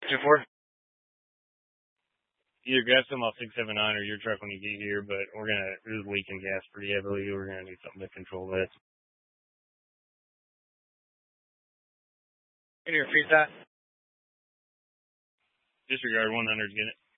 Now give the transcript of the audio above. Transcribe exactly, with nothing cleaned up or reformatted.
two four. Either grab some off six seven nine or your truck when you get here, but we're gonna it's leaking gas pretty heavily. We're gonna need something to control that. Can you repeat that? Disregard one hundred, get it.